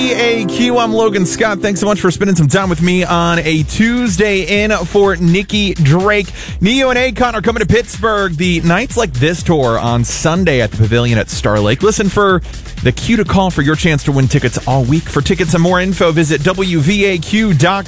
WVAQ, I'm Logan Scott. Thanks so much for spending some time with me on a Tuesday in for Nikki Drake. Neo and Akon are coming to Pittsburgh. The Nights Like This tour on Sunday at the Pavilion at Star Lake. Listen for the cue to call for your chance to win tickets all week. For tickets and more info, visit WVAQ.com.